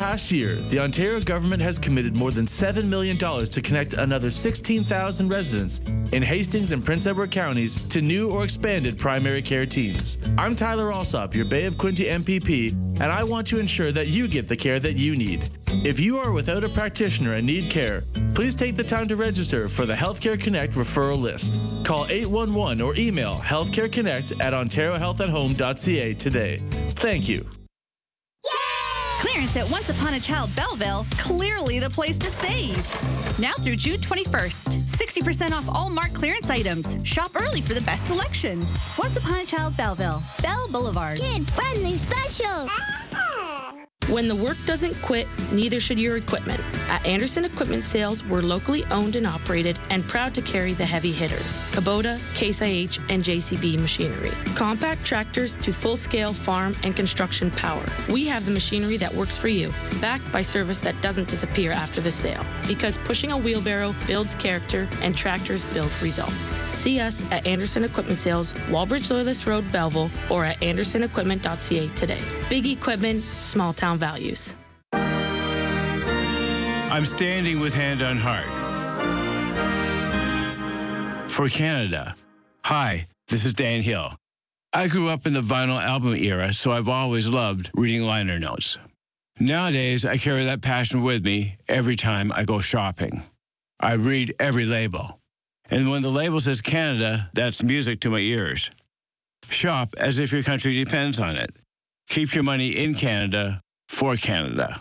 past year, the Ontario government has committed more than $7 million to connect another 16,000 residents in Hastings and Prince Edward counties to new or expanded primary care teams. I'm Tyler Alsop, your Bay of Quinte MPP, and I want to ensure that you get the care that you need. If you are without a practitioner and need care, please take the time to register for the Healthcare Connect referral list. Call 811 or email healthcareconnect@ontariohealthathome.ca today. Thank you. Clearance at Once Upon a Child Belleville, clearly the place to save. Now through June 21st, 60% off all marked clearance items. Shop early for the best selection. Once Upon a Child Belleville, Bell Boulevard. Kid-friendly specials. When the work doesn't quit, neither should your equipment. At Anderson Equipment Sales, we're locally owned and operated and proud to carry the heavy hitters, Kubota, Case IH, and JCB machinery. Compact tractors to full-scale farm and construction power. We have the machinery that works for you, backed by service that doesn't disappear after the sale. Because pushing a wheelbarrow builds character and tractors build results. See us at Anderson Equipment Sales, Walbridge Loyalist Road, Belleville, or at andersonequipment.ca today. Big equipment, small town values. I'm standing with Hand on Heart for Canada. Hi, this is Dan Hill. I grew up in the vinyl album era, so I've always loved reading liner notes. Nowadays, I carry that passion with me every time I go shopping. I read every label. And when the label says Canada, that's music to my ears. Shop as if your country depends on it. Keep your money in Canada for Canada.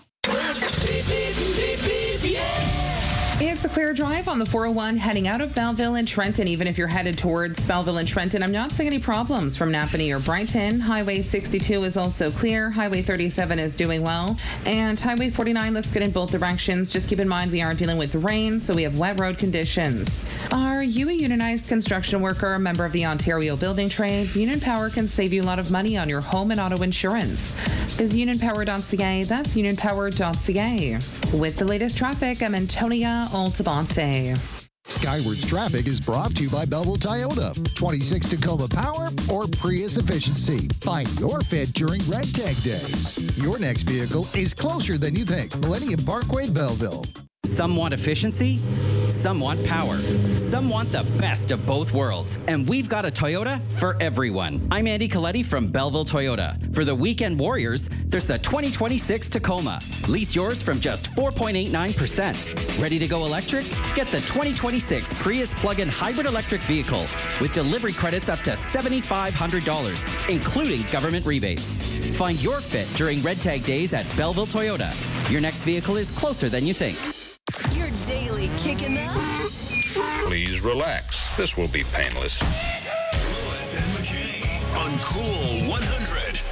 It's a clear drive on the 401 heading out of Belleville and Trenton. Even if you're headed towards Belleville and Trenton, I'm not seeing any problems from Napanee or Brighton. Highway 62 is also clear. Highway 37 is doing well. And Highway 49 looks good in both directions. Just keep in mind we are dealing with rain, so we have wet road conditions. Are you a unionized construction worker, a member of the Ontario Building Trades? Union Power can save you a lot of money on your home and auto insurance. Is unionpower.ca. That's unionpower.ca. With the latest traffic, I'm Antonia Altabante. Skywards Traffic is brought to you by Belleville Toyota. 26 Tacoma Power or Prius Efficiency. Find your fit during Red Tag Days. Your next vehicle is closer than you think. Millennium Parkway, Belleville. Some want efficiency, some want power. Some want the best of both worlds. And we've got a Toyota for everyone. I'm Andy Coletti from Belleville Toyota. For the weekend warriors, there's the 2026 Tacoma. Lease yours from just 4.89%. Ready to go electric? Get the 2026 Prius plug-in hybrid electric vehicle with delivery credits up to $7,500, including government rebates. Find your fit during Red Tag Days at Belleville Toyota. Your next vehicle is closer than you think. Your daily kicking up. Please relax. This will be painless. Lewis and McKay on Cool 100.